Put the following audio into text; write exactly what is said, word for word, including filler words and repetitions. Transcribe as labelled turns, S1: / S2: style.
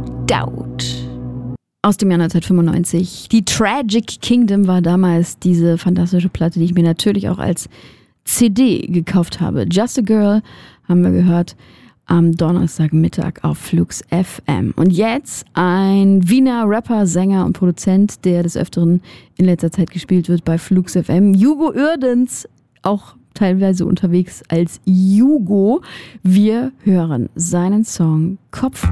S1: Doubt. Aus dem Jahr neunzehnhundertfünfundneunzig. Die Tragic Kingdom war damals diese fantastische Platte, die ich mir natürlich auch als C D gekauft habe. Just a Girl haben wir gehört am Donnerstagmittag auf Flux F M. Und jetzt ein Wiener Rapper, Sänger und Produzent, der des Öfteren in letzter Zeit gespielt wird bei Flux F M. Jugo Uerdens, auch teilweise unterwegs als Jugo. Wir hören seinen Song Kopf hoch.